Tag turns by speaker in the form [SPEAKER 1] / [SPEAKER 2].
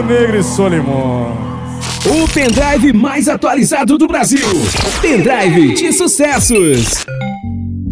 [SPEAKER 1] Negro e Solimões.
[SPEAKER 2] O pendrive mais atualizado do Brasil. Pendrive de sucessos.